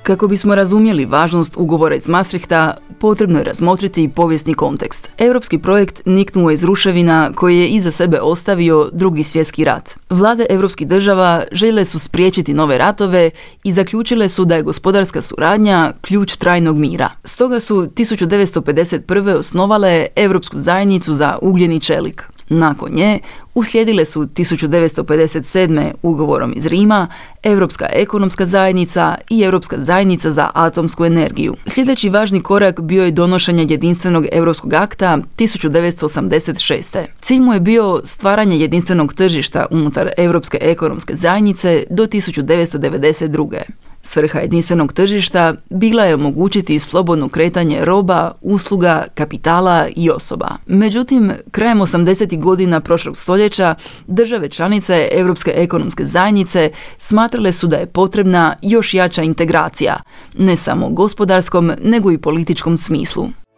Kako bismo razumjeli važnost ugovora iz Maastrichta, potrebno je razmotriti povijesni kontekst. Europski projekt niknuo je iz ruševina koji je iza sebe ostavio Drugi svjetski rat. Vlade europskih država željele su spriječiti nove ratove i zaključile su da je gospodarska suradnja ključ trajnog mira. Stoga su 1951. osnovale Europsku zajednicu za ugljen i čelik. Nakon nje uslijedile su 1957. ugovorom iz Rima, Europska ekonomska zajednica i Europska zajednica za atomsku energiju. Sljedeći važni korak bio je donošenje jedinstvenog europskog akta 1986. Cilj mu je bio stvaranje jedinstvenog tržišta unutar Europske ekonomske zajednice do 1992. Svrha jedinstvenog tržišta bila je omogućiti slobodno kretanje roba, usluga, kapitala i osoba. Međutim, krajem 80. godina prošlog stoljeća države članice Europske ekonomske zajednice smatrale su da je potrebna još jača integracija, ne samo u gospodarskom, nego i političkom smislu.